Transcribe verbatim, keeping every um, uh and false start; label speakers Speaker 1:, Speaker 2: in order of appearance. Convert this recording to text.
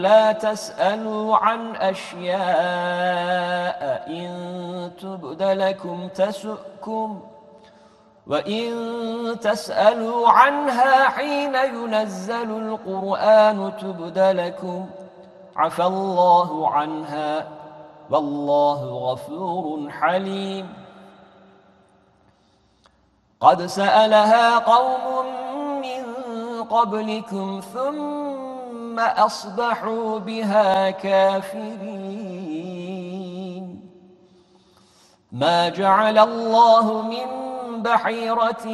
Speaker 1: لا تسألوا عن أشياء إن تبد لكم تسؤكم وإن تسألوا عنها حين ينزل القرآن تبد لكم عفى الله عنها والله غفور حليم. قد سألها قوم من قبلكم ثم أصبحوا بها كافرين. ما جعل الله من بحيرة